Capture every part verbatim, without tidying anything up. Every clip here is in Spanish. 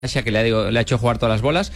que le ha, digo, le ha hecho jugar todas las bolas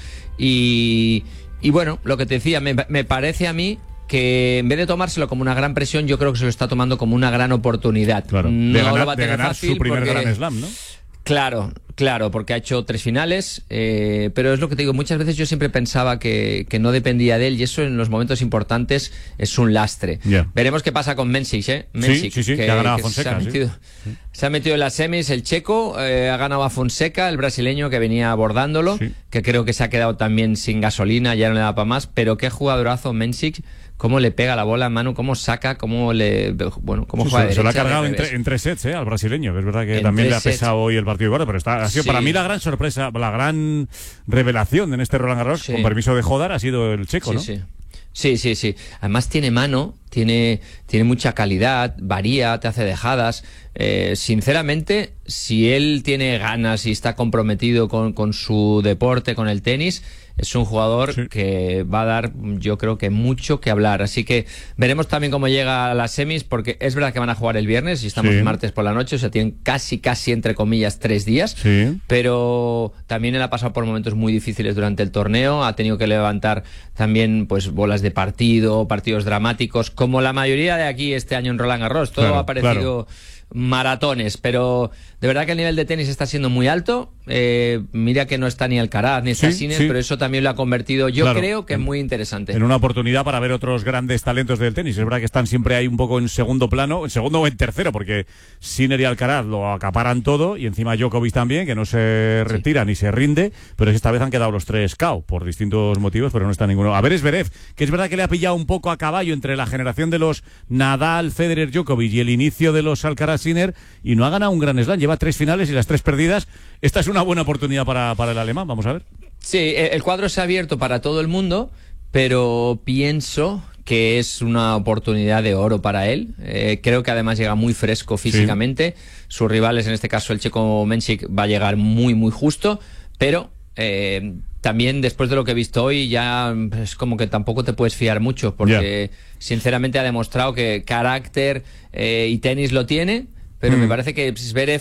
y, y bueno, lo que te decía, me, me parece a mí que en vez de tomárselo como una gran presión, yo creo que se lo está tomando como una gran oportunidad. Claro, no de ganar, lo va a tener de ganar fácil su primer porque, Gran Slam, ¿no? Claro, claro, porque ha hecho tres finales, eh, pero es lo que te digo, muchas veces yo siempre pensaba que, que no dependía de él y eso en los momentos importantes es un lastre. Yeah. Veremos qué pasa con Mensik, ¿eh? Mensik, sí, sí, sí, que, que ha ganado a se Fonseca. ha metido, sí. Se ha metido en las semis el checo, eh, ha ganado a Fonseca, el brasileño que venía abordándolo, sí. que creo que se ha quedado también sin gasolina, ya no le da para más, pero qué jugadorazo Mensik. Cómo le pega la bola a Manu, cómo saca, cómo le, bueno, cómo sí, juega. Se, se lo ha cargado en, tre, en tres sets, ¿eh? Al brasileño, que es verdad que en también le ha pesado sets. Hoy el partido de cuarto, pero está, ha sido sí. para mí la gran sorpresa, la gran revelación en este Roland Garros, sí. con permiso de Jodar, ha sido el checo, sí, ¿no? Sí. Sí, sí, sí. Además tiene mano, tiene, tiene mucha calidad, varía, te hace dejadas. Eh, sinceramente, si él tiene ganas y está comprometido con, con su deporte, con el tenis, es un jugador sí. que va a dar, yo creo que mucho que hablar. Así que veremos también cómo llega a las semis, porque es verdad que van a jugar el viernes y estamos sí. martes por la noche, o sea, tienen casi, casi, entre comillas, tres días. Sí. Pero también él ha pasado por momentos muy difíciles durante el torneo, ha tenido que levantar también pues bolas de partido, partidos dramáticos, como la mayoría de aquí este año en Roland Garros. Todo claro, ha parecido... Claro. maratones, pero de verdad que el nivel de tenis está siendo muy alto. Eh, mira que no está ni Alcaraz ni está sí, Sinner, sí. pero eso también lo ha convertido, yo claro, creo que es muy interesante. En una oportunidad para ver otros grandes talentos del tenis. Es verdad que están siempre ahí un poco en segundo plano, en segundo o en tercero, porque Sinner y Alcaraz lo acaparan todo y encima Djokovic también, que no se retira sí. ni se rinde, pero es que esta vez han quedado los tres K O por distintos motivos, pero no está ninguno. A ver, Zverev, que es verdad que le ha pillado un poco a caballo entre la generación de los Nadal, Federer, Djokovic y el inicio de los Alcaraz, Sinner, y no ha ganado un Gran Slam, lleva tres finales y las tres perdidas. Esta es una buena oportunidad para, para el alemán, vamos a ver. Sí, el cuadro se ha abierto para todo el mundo, pero pienso que es una oportunidad de oro para él. Eh, creo que además llega muy fresco físicamente. Sí. Sus rivales, en este caso el checo Mensik, va a llegar muy, muy justo, pero... Eh, también después de lo que he visto hoy ya es como que tampoco te puedes fiar mucho porque yeah. sinceramente ha demostrado que carácter eh, y tenis lo tiene, pero mm. me parece que Zverev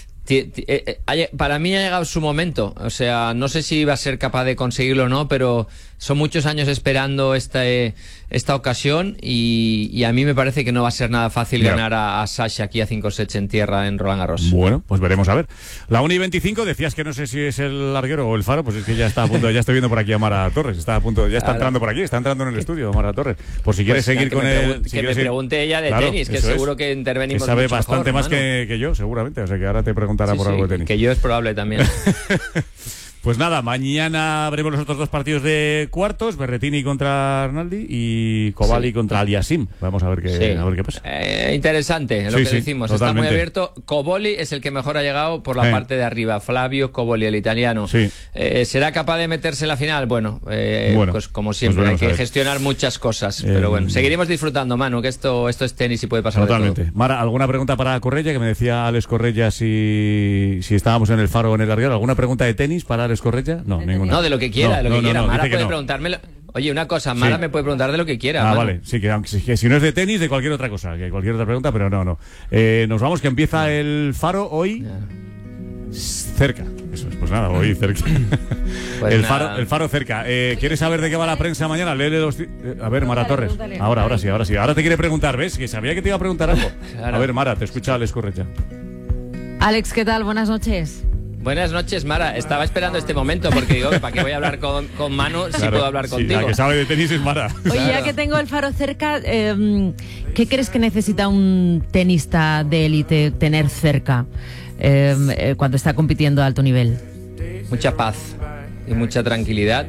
para mí ha llegado su momento, o sea, no sé si va a ser capaz de conseguirlo o no, pero son muchos años esperando esta, esta ocasión y, y a mí me parece que no va a ser nada fácil yeah. ganar a, a Sasha aquí a cinco sets en tierra en Roland Garros. Bueno, pues veremos a ver. La una y veinticinco, decías que no sé si es el larguero o el faro, pues es que ya está a punto, ya estoy viendo por aquí a Mara Torres, está a punto, ya está claro. entrando por aquí, está entrando en el estudio Mara Torres, por si quieres pues seguir con él. Si que me pregunte ella de claro, tenis, que seguro es. que intervenimos que sabe mucho bastante mejor, más que, que yo, seguramente, o sea que ahora te preguntará sí, por sí, algo de tenis. Que yo es probable también. Pues nada, mañana veremos los otros dos partidos de cuartos, Berrettini contra Arnaldi y Kovali sí. contra Aliasim. Vamos a ver qué, sí. a ver qué pasa. Eh, interesante lo sí, que sí, decimos, totalmente. Está muy abierto. Kovali es el que mejor ha llegado por la eh. parte de arriba, Flavio Kovali, el italiano. Sí. Eh, ¿Será capaz de meterse en la final? Bueno, eh, bueno pues como siempre, pues hay que gestionar muchas cosas, eh, pero bueno, seguiremos disfrutando, Manu, que esto, esto es tenis y puede pasar totalmente. de todo. Mara, ¿alguna pregunta para Correia? Que me decía Alex Correia si, si estábamos en el faro o en el larguero. ¿Alguna pregunta de tenis para Alex Correia? No, ninguna. No, de lo que quiera, no, de lo no, que no, quiera. no, Mara puede no. preguntarme. Oye, una cosa, Mara sí. me puede preguntar de lo que quiera. Ah, Manu. vale, sí, que, aunque, que si no es de tenis, de cualquier otra cosa, que cualquier otra pregunta, pero no, no. Eh, nos vamos, que empieza el faro hoy yeah. cerca. Eso es, pues nada, hoy cerca. Pues el, faro, el faro cerca. Eh, ¿Quieres saber de qué va la prensa mañana? Léele los... Eh, a ver, Mara Torres. Ahora, ahora sí, ahora sí. Ahora te quiere preguntar, ¿ves? Que sabía que te iba a preguntar algo. Claro. A ver, Mara, te escucha Alex Correia. Alex, ¿qué tal? Buenas noches. Buenas noches, Mara. Estaba esperando este momento porque digo, ¿para qué voy a hablar con, con Manu si claro, puedo hablar sí, contigo? La que sabe de tenis es Mara. Oye, claro. ya que tengo el faro cerca, eh, ¿qué crees que necesita un tenista de élite tener cerca eh, eh, cuando está compitiendo a alto nivel? Mucha paz y mucha tranquilidad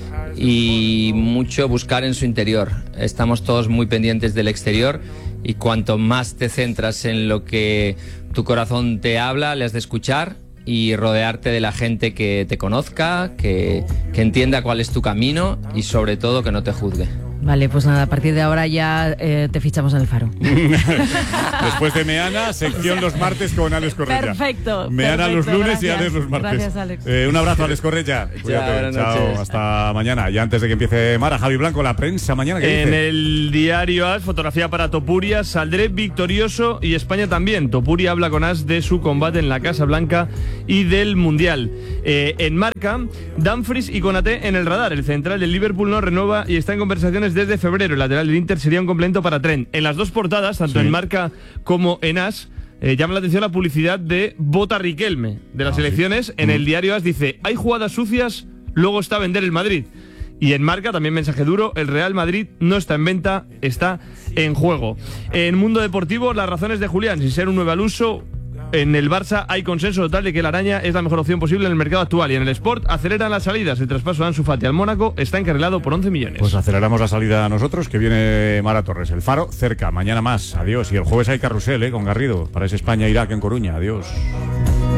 y mucho buscar en su interior. Estamos todos muy pendientes del exterior y cuanto más te centras en lo que tu corazón te habla, le has de escuchar y rodearte de la gente que te conozca, que, que entienda cuál es tu camino y sobre todo que no te juzgue. Vale, pues nada, a partir de ahora ya eh, te fichamos en el Faro. Después de Meana, sección los martes con Alex Correia. Perfecto. Meana perfecto, los lunes gracias. y Alex los martes. Gracias, Alex. Eh, un abrazo, Alex Correia. Cuídate. Chao, Chao, hasta mañana. Y antes de que empiece Mara, Javi Blanco, la prensa mañana. ¿Qué En dice? el diario AS, fotografía para Topuria, saldré victorioso y España también. Topuria habla con AS de su combate en la Casa Blanca y del Mundial. Eh, en Marca, Dumfries y Konaté en el radar. El central del Liverpool no renueva y está en conversaciones desde febrero. El lateral del Inter sería un complemento para Trent. En las dos portadas, tanto Sí. en Marca como en AS, eh, llama la atención la publicidad de Bota Riquelme de las Ah, elecciones. sí. En Mm. el diario AS dice, hay jugadas sucias, luego está a vender el Madrid. Y en Marca, también mensaje duro, el Real Madrid no está en venta, está en juego. En Mundo Deportivo, las razones de Julián, sin ser un nuevo al uso. En el Barça hay consenso total de que la araña es la mejor opción posible en el mercado actual. Y en el Sport aceleran las salidas. El traspaso de Ansu Fati al Mónaco está encarrilado por once millones. Pues aceleramos la salida a nosotros, que viene Mara Torres. El Faro cerca, mañana más. Adiós. Y el jueves hay carrusel, ¿eh? Con Garrido. Para ese España-Irak en Coruña. Adiós.